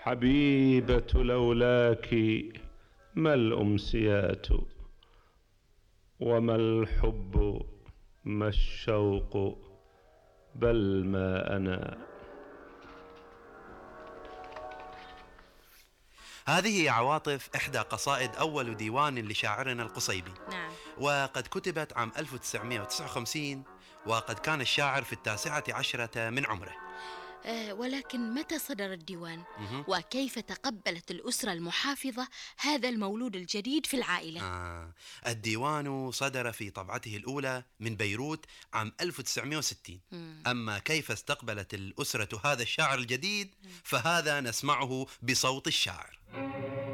حبيبة لولاك ما الأمسيات، وما الحب ما الشوق، بل ما أنا. هذه عواطف إحدى قصائد أول ديوان لشاعرنا القصيبي. نعم. وقد كتبت عام 1959، وقد كان الشاعر في 19 من عمره. ولكن متى صدر الديوان؟ وكيف تقبلت الأسرة المحافظة هذا المولود الجديد في العائلة؟ الديوان صدر في طبعته الأولى من بيروت عام 1960. أما كيف استقبلت الأسرة هذا الشاعر الجديد فهذا نسمعه بصوت الشاعر.